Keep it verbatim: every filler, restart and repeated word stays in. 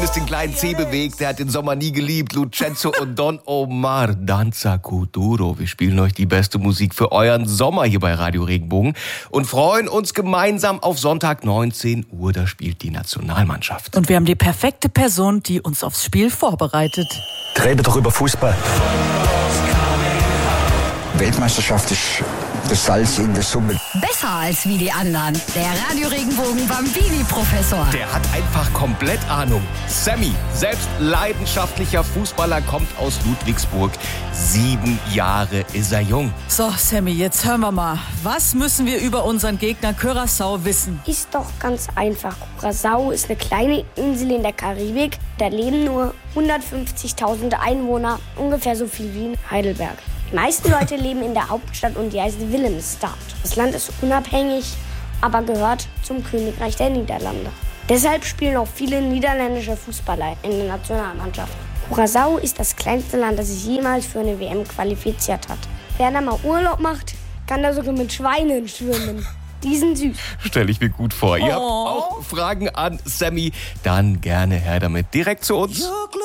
Zumindest den kleinen Zeh bewegt. Der hat den Sommer nie geliebt. Lucenzo und Don Omar, Danza Kuduro. Wir spielen euch die beste Musik für euren Sommer hier bei Radio Regenbogen und freuen uns gemeinsam auf Sonntag neunzehn Uhr. Da spielt die Nationalmannschaft. Und wir haben die perfekte Person, die uns aufs Spiel vorbereitet. Rede doch über Fußball. Weltmeisterschaft ist das Salz in der Suppe. Besser als wie die anderen. Der Radio Regenbogen Bambini-Professor. Der hat einfach komplett Ahnung. Sammy, selbst leidenschaftlicher Fußballer, kommt aus Ludwigsburg. Sieben Jahre ist er jung. So, Sammy, jetzt hören wir mal. Was müssen wir über unseren Gegner Curaçao wissen? Ist doch ganz einfach. Curaçao ist eine kleine Insel in der Karibik. Da leben nur hundertfünfzigtausend Einwohner, ungefähr so viel wie in Heidelberg. Die meisten Leute leben in der Hauptstadt und die heißt Willemstad. Das Land ist unabhängig, aber gehört zum Königreich der Niederlande. Deshalb spielen auch viele niederländische Fußballer in der Nationalmannschaft. Curaçao ist das kleinste Land, das sich jemals für eine W M qualifiziert hat. Wer da mal Urlaub macht, kann da sogar mit Schweinen schwimmen. Die sind süß. Stell ich mir gut vor. Ihr habt Oh. auch Fragen an Sammy? Dann gerne her damit. Direkt zu uns.